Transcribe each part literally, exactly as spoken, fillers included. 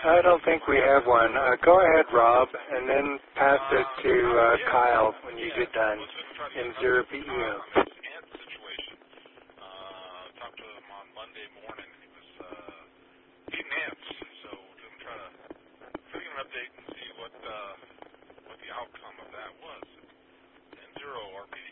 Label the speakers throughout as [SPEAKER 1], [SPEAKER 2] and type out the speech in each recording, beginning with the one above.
[SPEAKER 1] I don't think we have one. Uh, go ahead, Rob, and then pass it to uh, Kyle when you get done in zero P E O.
[SPEAKER 2] Situation. Uh, talked to him on Monday morning. He was uh, eating ants, so we're going to try to give him an update and see what uh, what the outcome of that was. And zero R P D.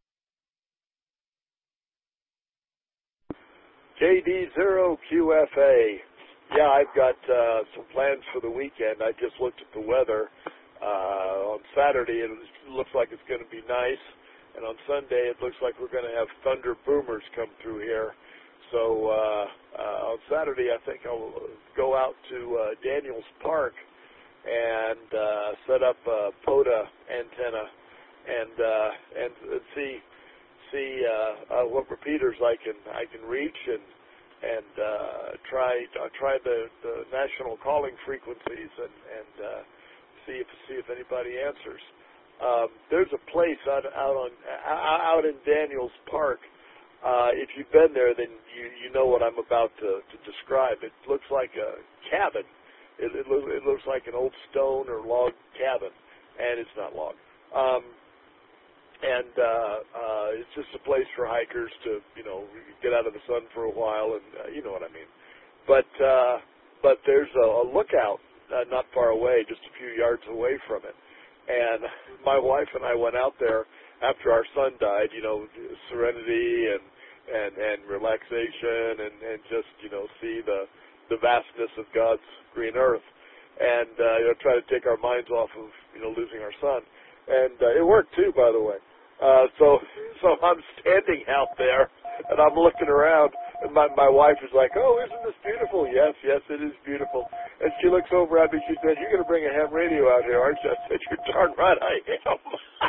[SPEAKER 3] J D zero Q F A. Yeah, I've got uh, some plans for the weekend. I just looked at the weather. Uh, on Saturday, it looks like it's going to be nice. And on Sunday, it looks like we're going to have thunder boomers come through here. So uh, uh, on Saturday, I think I'll go out to uh, Daniels Park and uh, set up a POTA antenna and uh, and see see uh, uh, what repeaters I can I can reach and and uh, try uh, try the, the national calling frequencies and and uh, see if see if anybody answers. Um, there's a place out out on out in Daniels Park. Uh, if you've been there, then you you know what I'm about to, to describe. It looks like a cabin. It, it, lo- it looks like an old stone or log cabin, and it's not log. Um, and uh, uh, it's just a place for hikers to, you know, get out of the sun for a while, and uh, you know what I mean. But uh, but there's a, a lookout uh, not far away, just a few yards away from it. And my wife and I went out there after our son died, you know, serenity and and, and relaxation, and, and just, you know, see the the vastness of God's green earth, and uh, you know, try to take our minds off of, you know, losing our son. And uh, it worked too, by the way. Uh, so, so I'm standing out there, and I'm looking around, and my my wife is like, "Oh, isn't this beautiful?" Yes, yes, it is beautiful. And she looks over at me. She said, "You're going to bring a ham radio out here, aren't you?" I said, "You're darn right I am."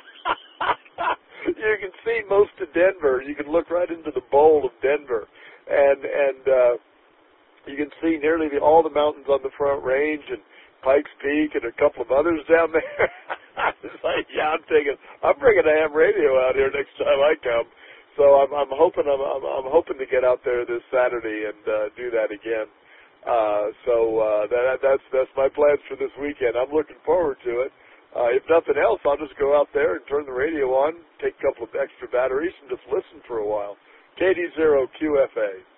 [SPEAKER 3] You can see most of Denver. You can look right into the bowl of Denver, and and uh, you can see nearly the, all the mountains on the Front Range and Pikes Peak and a couple of others down there. It's like, yeah, I'm taking, I'm bringing a ham radio out here next time I come. So I'm, I'm hoping, I'm, I'm, I'm hoping to get out there this Saturday and uh, do that again. Uh, so uh, that, that's that's my plans for this weekend. I'm looking forward to it. Uh, if nothing else, I'll just go out there and turn the radio on, take a couple of extra batteries, and just listen for a while. K D zero Q F A.